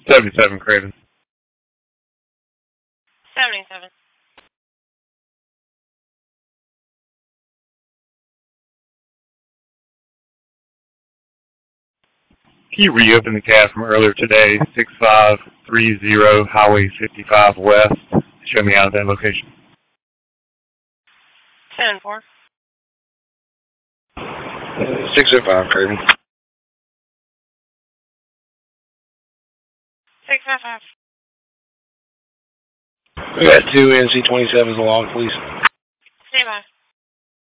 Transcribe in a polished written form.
77, Craven. 77. Can you reopen the cab from earlier today, 6530 Highway 55 West? Show me out of that location. 10-4. 605, Craven. 655. We got 2 NC-27s along, please. Stay by.